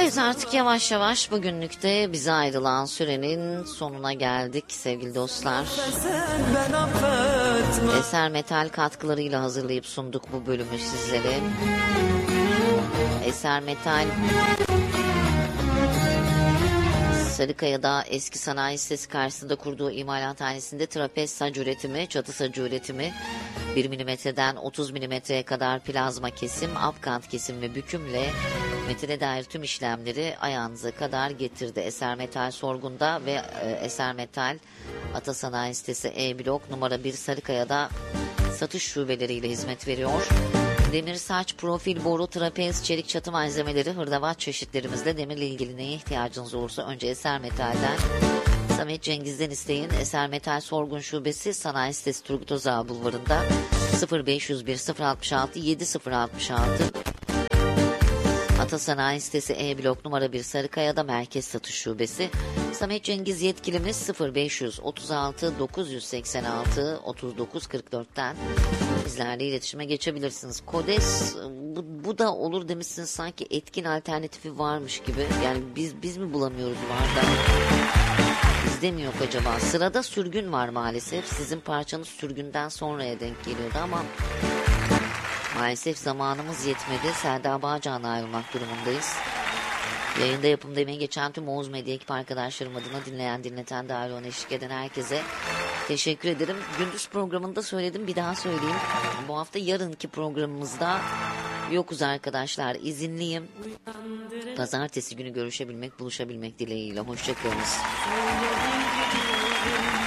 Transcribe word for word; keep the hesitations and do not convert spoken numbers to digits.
Evet, artık yavaş yavaş bugünlük de bize ayrılan sürenin sonuna geldik sevgili dostlar. Eser Metal katkılarıyla hazırlayıp sunduk bu bölümü sizlere. Eser Metal Sarıkaya'da eski sanayi sitesi karşısında kurduğu imalathanesinde trapez sac üretimi, çatı sacı üretimi, bir milimetreden otuz milimetreye kadar plazma kesim, apkant kesim ve bükümle metale dair tüm işlemleri ayağınıza kadar getirdi. Eser Metal Sorgun'da ve e, Eser Metal Atasanayi sitesi E blok numara bir Sarıkaya'da satış şubeleriyle hizmet veriyor. Demir saç, profil, boru, trapez, çelik çatı malzemeleri, hırdavat çeşitlerimizle demirle ilgili neye ihtiyacınız olursa önce Eser Metal'den Samet Cengiz'den isteyin. Eser Metal Sorgun Şubesi Sanayi Sitesi Turgut Özal Bulvarı'nda sıfır beş yüz bir sıfır altmış altı yedi sıfır altmış altı. Atasanayi Sitesi E blok numara bir Sarıkaya'da Merkez Satış Şubesi. Samet Cengiz yetkilimiz sıfır beş yüz otuz altı dokuz yüz seksen altı otuz dokuz kırk dörtten bizlerle iletişime geçebilirsiniz. Kodes bu, bu da olur demişsiniz, sanki etkin alternatifi varmış gibi. Yani biz biz mi bulamıyoruz, var da bizde mi yok acaba? Sırada sürgün var maalesef. Sizin parçanız sürgünden sonraya denk geliyordu ama maalesef zamanımız yetmedi. Selda Bağcan'la ayrılmak durumundayız. Yayında yapımda emeği geçen tüm Oğuz Medya ekip arkadaşlarım adına dinleyen, dinleten, dahil olan, eşlik eden herkese teşekkür ederim. Gündüz programında söyledim, bir daha söyleyeyim. Bu hafta yarınki programımızda yokuz arkadaşlar. İzinliyim. Pazartesi günü görüşebilmek, buluşabilmek dileğiyle. Hoşçakalınız.